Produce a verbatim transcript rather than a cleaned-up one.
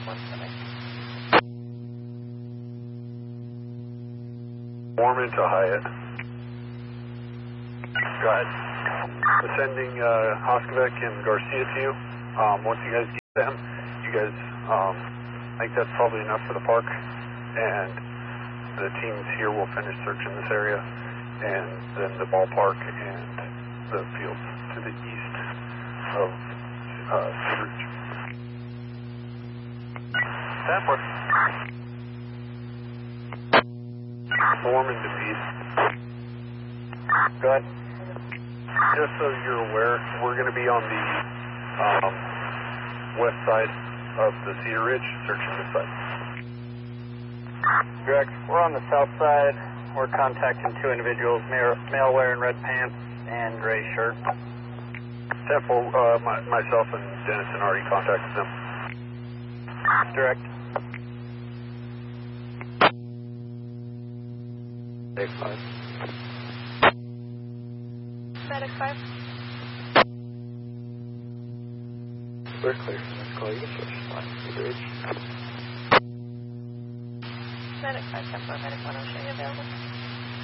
one seven. Mormon to Hyatt. Go ahead. Sending uh, Hoskovec and Garcia to you. Um, once you guys get them, you guys um, think that's probably enough for the park, and the teams here will finish searching this area, and then the ballpark and the fields to the east of uh, Cedar Ridge. Stanford. Mormon to East. Go ahead. Just so you're aware, we're going to be on the um, west side of the Cedar Ridge, searching this side. Direct, we're on the south side. We're contacting two individuals, male, male wearing red pants and gray shirt. Temple, uh, my, myself and Dennison already contacted them. Direct. Take five. Medic five. We're clear from this call. You can switch line to the bridge. Medic five, ten four, medic one, I'll show you available.